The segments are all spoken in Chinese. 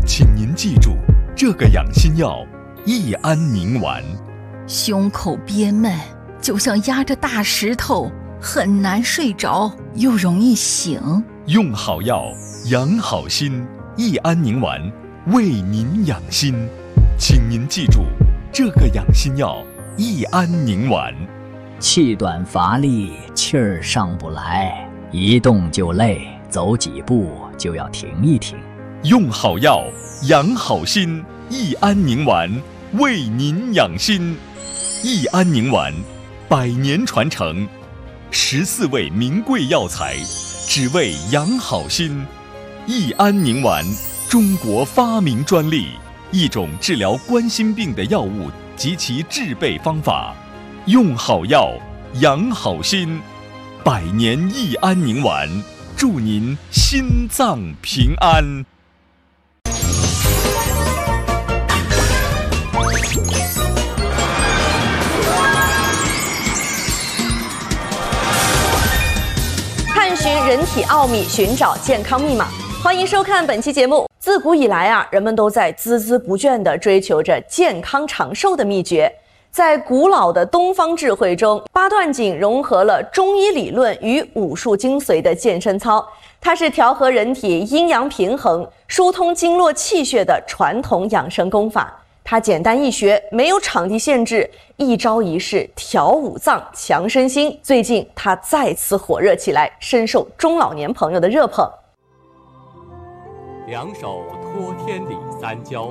请您记住这个养心药益安宁丸。 胸口憋闷，就像压着大石头，很难睡着，又容易醒。 用好药，养好心，益安宁丸为您养心。请您记住这个养心药益安宁丸。 气短乏力，气儿上不来，一动就累，走几步就要停一停。 用好药，养好心，益安宁丸为您养心。益安宁丸100年传承，14味名贵药材，只为养好心。益安宁丸，中国发明专利，一种治疗冠心病的药物及其制备方法。用好药，养好心，100年益安宁丸，祝您心脏平安。 探寻人体奥秘，寻找健康密码。欢迎收看本期节目。自古以来啊，人们都在孜孜不倦地追求着健康长寿的秘诀。在古老的东方智慧中，八段锦融合了中医理论与武术精髓的健身操，它是调和人体阴阳平衡、疏通经络气血的传统养生功法。它简单易学，没有场地限制，一招一式调五脏、强身心。最近它再次火热起来，深受中老年朋友的热捧。 两手托天理三焦，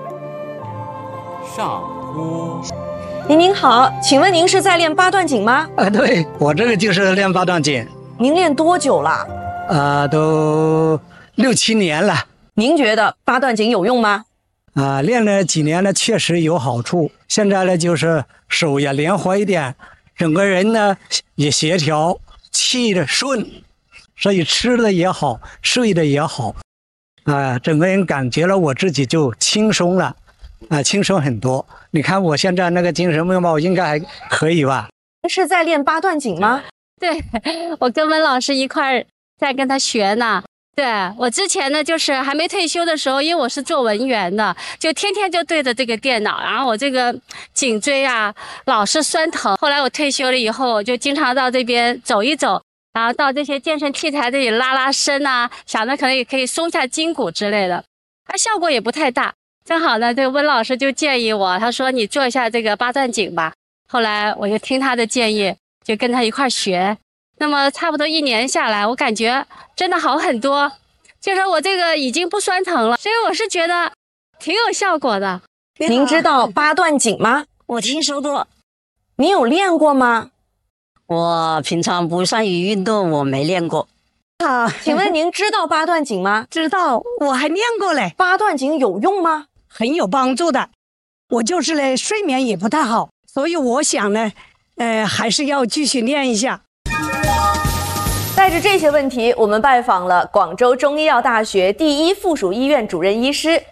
上托。 您好，请问您是在练八段锦吗？ 对，我这个就是练八段锦。 您练多久了？ 都6、7年了。 您觉得八段锦有用吗？ 练了几年呢，确实有好处。现在呢，就是手也灵活一点，整个人呢也协调，气的顺，所以吃的也好，睡的也好，整个人感觉了我自己就轻松了，轻松很多。你看我现在那个精神面貌应该还可以吧？ 是在练八段锦吗？ 对，我跟温老师一块儿在跟他学呢。对，我之前呢，就是还没退休的时候，因为我是做文员的，就天天就对着这个电脑，然后我这个颈椎啊老是酸疼。后来我退休了以后，我就经常到这边走一走，然后到这些健身器材这里拉拉伸啊，想着可能也可以松下筋骨之类的，效果也不太大。正好呢，这个温老师就建议我，他说你做一下这个八段锦吧。后来我就听他的建议，就跟他一块学。那么差不多1年下来，我感觉真的好很多，就是我这个已经不酸疼了，所以我是觉得挺有效果的。 您知道八段锦吗？ 我听说过。 你有练过吗？ 我平常不善于运动，我没练过。 请问您知道八段锦吗？ 知道，我还练过嘞。 八段锦有用吗？ 很有帮助的。我就是呢，睡眠也不太好，所以我想呢，还是要继续练一下。 带着这些问题，我们拜访了广州中医药大学第1附属医院主任医师、